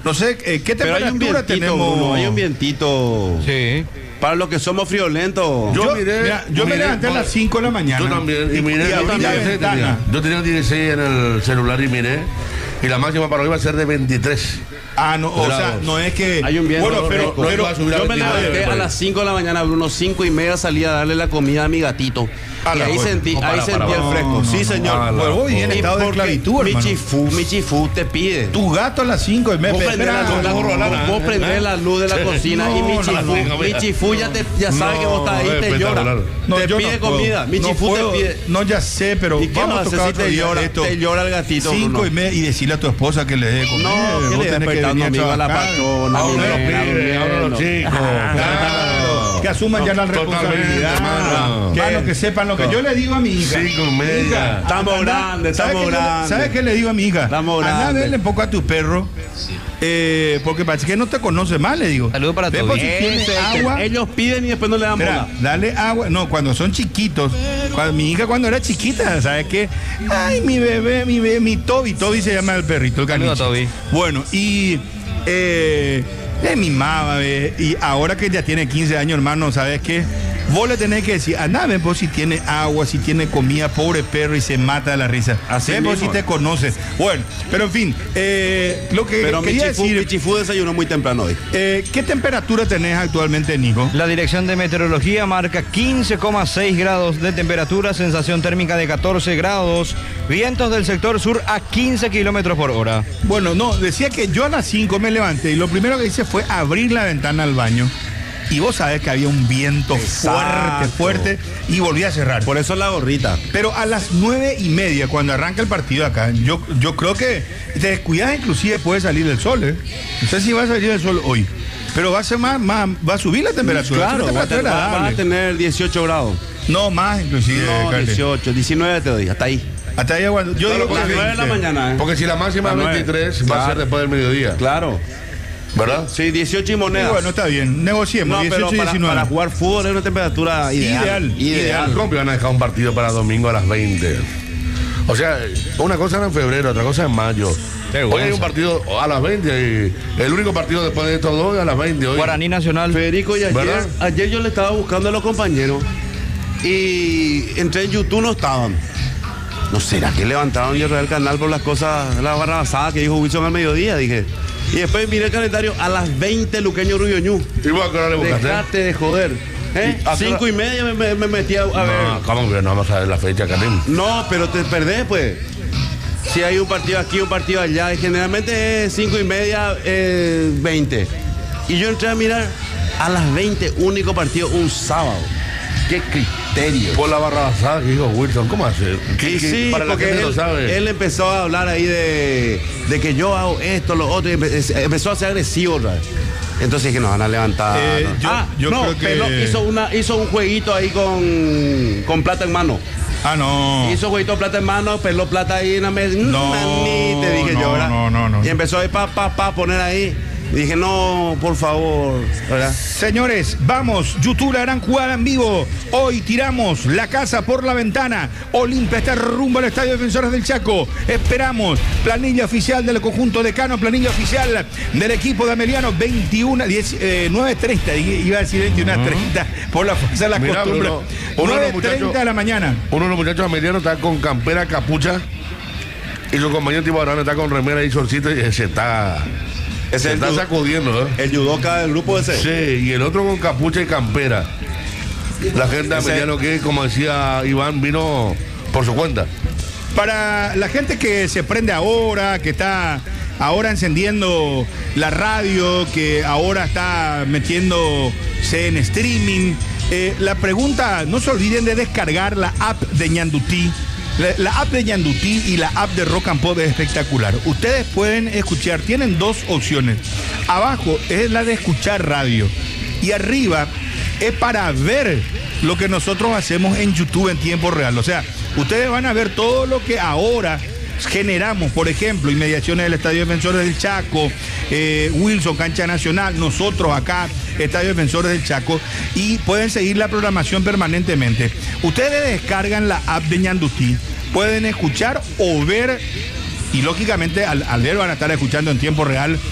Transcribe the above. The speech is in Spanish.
No sé, ¿qué Pero hay un temperatura vientito, tenemos? Bruno, hay un vientito. Sí. Para los que somos friolentos. Yo me levanté a las 5 de la mañana. Yo también, y miré, y abrí la ventana. yo tenía 16 en el celular y miré, y la máxima para hoy va a ser de 23. Ah, no, o sea, no es que... Hay un viento. Bueno, pero va a subir a yo me 29, levanté a pues. las 5 de la mañana, Bruno, 5:30 salí a darle la comida a mi gatito. A Y la ahí hora. sentí, para, ahí para, sentí para. el fresco. No, Sí, no, señor. Pues vos vivís en Y estado de porque esclavitud, hermano. mi chifú te pide. Tu gato a las 5 y me Vos prendés la luz, vos prendés la luz de la cocina y mi chifú ya sabe que vos estás ahí, te llora. Te yo pide no puedo. comida. Mi No chifú te puedo. pide. No, ya sé, pero ¿Y qué vamos vas a a hacer tocar si otro te día llora? esto. Te llora el gatito, 5 Bruno. y media y decirle a tu esposa que le dé comer. No, que Vos le tenés que despertando venir amigo a la trabajar. patrona. Ahora los nena, pibes, ahora los chicos. Que asuman ya la Totalmente, responsabilidad. hermano. Mano, que sepan lo que yo le digo a mi hija. 5:30. Hija, Estamos anda, grandes, ¿sabe estamos qué yo- grandes. ¿Sabes qué le digo a mi hija? Estamos Anda a grandes. verle un poco a tu perro. Porque parece que no te conoce más, le digo. Saludos para Ve todos. por si tiene agua. Ellos piden y después no le dan Mira, bola. dale agua. No, cuando son chiquitos. Mi hija cuando era chiquita, ¿sabes qué? Ay, mi bebé, mi Toby. Toby se llama el perrito, el caniche. Saludos, Toby. Bueno, y le mimaba, ve. Y ahora que ya tiene 15 años, hermano, ¿sabes qué? Vos le tenés que decir, anda, ven por si tiene agua, si tiene comida, pobre perro, y se mata de la risa. Así Ven por mismo. si te conoce. Bueno, pero en fin, lo que Pero mi quería chifú decir, desayunó muy temprano hoy. ¿qué temperatura tenés actualmente, Nico? La Dirección de Meteorología marca 15,6 grados de temperatura, sensación térmica de 14 grados, vientos del sector sur a 15 kilómetros por hora. Bueno, no, decía que yo a las 5 me levanté y lo primero que hice fue abrir la ventana al baño. Y vos sabés que había un viento Exacto. fuerte y volví a cerrar. Por eso la gorrita. Pero a las 9:30, cuando arranca el partido acá, yo creo que te descuidas, inclusive puede salir el sol, ¿eh? No sé si va a salir el sol hoy, pero va a ser más va a subir la temperatura. Claro, Es una temperatura vas a agradable. tener 18 grados. No, más inclusive. No, Carles. 18, 19 te doy, hasta ahí. Hasta ahí aguanto. Yo digo A las que 9 de la 20. mañana, ¿eh? Porque si la máxima es A 23, va a ser Claro. después del mediodía. Claro. ¿Verdad? Sí, 18 y Y monedas. bueno, está bien. Negociemos. No, 18 pero y para 19. jugar fútbol es una temperatura ideal. Ideal. ¿Cómo que van a dejar un partido para domingo a las 20? O sea, una cosa era en febrero, otra cosa en mayo. Hoy hay un partido a las 20 y el único partido después de estos dos es a las 20 hoy. Guaraní Nacional. Federico, y ¿Verdad? ayer yo le estaba buscando a los compañeros y entré en YouTube, no estaban. ¿No será que levantaron y el canal por las cosas, la barrabasada que dijo Wilson al mediodía? Dije. Y después miré el calendario a las 20, Luqueño Rubioñú. ¿Y vos a qué hora le buscaste? Dejate de joder. ¿Eh? ¿Y a qué hora? 5:30 me metí a ver. No, ¿cómo que no vamos a ver la fecha, Karim? No, pero te perdés, pues. Si hay un partido aquí, un partido allá, y generalmente es 5:30, 20. Y yo entré a mirar a las 20, único partido, un sábado. ¡Qué criterio! Por la barrabasada que dijo Wilson, ¿cómo hacer? Y sí, para la porque gente él, lo sabe. él empezó a hablar ahí de que yo hago esto, lo otro, y empezó a ser agresivo otra vez. Entonces dije, nos van a levantar. yo creo que- Peló hizo un jueguito ahí con plata en mano. Ah, no. Hizo jueguito de plata en mano, peló plata ahí en la mesa. No, Te dije no, yo, ¿verdad? no. Y empezó ahí pa poner ahí. Y dije, no, por favor, ¿verdad? Señores, vamos, YouTube la harán jugar en vivo. Hoy tiramos la casa por la ventana. Olimpia está rumbo al Estadio Defensores del Chaco. Esperamos planilla oficial del conjunto decano, planilla oficial del equipo de Ameliano, 9:30. Iba a decir 21:30 por la fuerza de la Mirá, costumbre. Bruno, uno de los 9:30 muchachos- de la mañana. Uno de los muchachos americanos está con campera, capucha, y su compañero Tibarán está con remera y shortcito y se está sacudiendo, ¿eh? El judoka del grupo ese. Sí, y el otro con capucha y campera. La gente de Ameliano que, como decía Iván, vino por su cuenta. Para la gente que se prende ahora, que está ahora encendiendo la radio, que ahora está metiéndose en streaming, la pregunta, no se olviden de descargar la app de Ñandutí. La app de Ñandutí y la app de Rock and Pop es espectacular. Ustedes pueden escuchar, tienen dos opciones. Abajo es la de escuchar radio y arriba es para ver lo que nosotros hacemos en YouTube en tiempo real. O sea, ustedes van a ver todo lo que ahora generamos, por ejemplo, inmediaciones del Estadio Defensores del Chaco, Wilson, Cancha Nacional, nosotros acá, Estadio Defensores del Chaco, y pueden seguir la programación permanentemente. Ustedes descargan la app de Ñandutí, pueden escuchar o ver, y lógicamente al ver van a estar escuchando en tiempo real